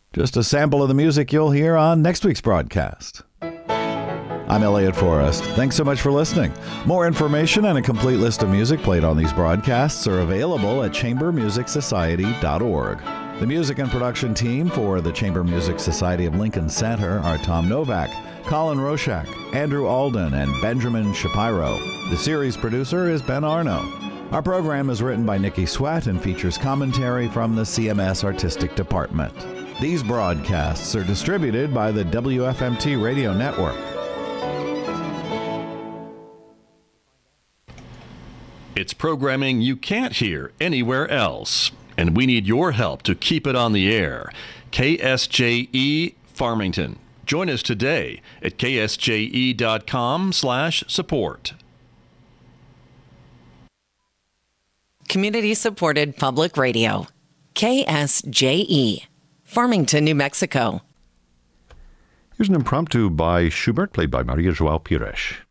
Just a sample of the music you'll hear on next week's broadcast. I'm Elliot Forrest. Thanks so much for listening. More information and a complete list of music played on these broadcasts are available at chambermusicsociety.org. The music and production team for the Chamber Music Society of Lincoln Center are Tom Novak, Colin Roshak, Andrew Alden, and Benjamin Shapiro. The series producer is Ben Arno. Our program is written by Nikki Sweat and features commentary from the CMS Artistic Department. These broadcasts are distributed by the WFMT Radio Network. It's programming you can't hear anywhere else, and we need your help to keep it on the air. KSJE Farmington. Join us today at ksje.com/support. Community-supported public radio. KSJE, Farmington, New Mexico. Here's an impromptu by Schubert, played by Maria João Pires.